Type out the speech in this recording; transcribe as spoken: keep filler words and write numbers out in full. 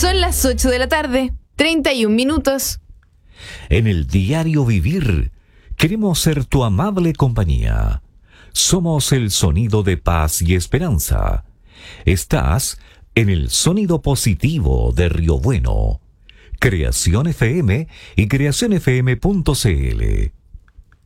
Son las ocho de la tarde, treinta y un minutos. En el diario vivir, queremos ser tu amable compañía. Somos el sonido de paz y esperanza. Estás en el sonido positivo de Río Bueno. Creación F M y creación f m punto c l.